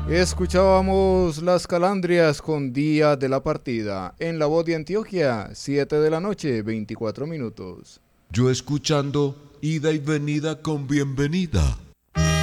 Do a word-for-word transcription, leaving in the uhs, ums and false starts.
Escuchábamos Las Calandrias con Día de la Partida. En La Voz de Antioquia, siete de la noche, veinticuatro minutos. Yo escuchando Ida y Venida con Bienvenida.